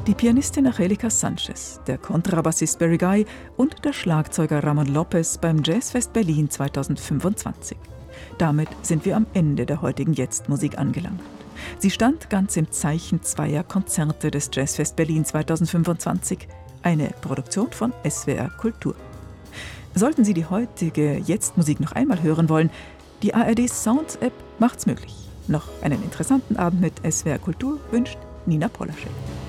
Die Pianistin Angelica Sanchez, der Kontrabassist Barry Guy und der Schlagzeuger Ramon Lopez beim Jazzfest Berlin 2025. Damit sind wir am Ende der heutigen Jetzt-Musik angelangt. Sie stand ganz im Zeichen zweier Konzerte des Jazzfest Berlin 2025, eine Produktion von SWR Kultur. Sollten Sie die heutige Jetzt-Musik noch einmal hören wollen, die ARD Sounds App macht's möglich. Noch einen interessanten Abend mit SWR Kultur wünscht Nina Polaschek.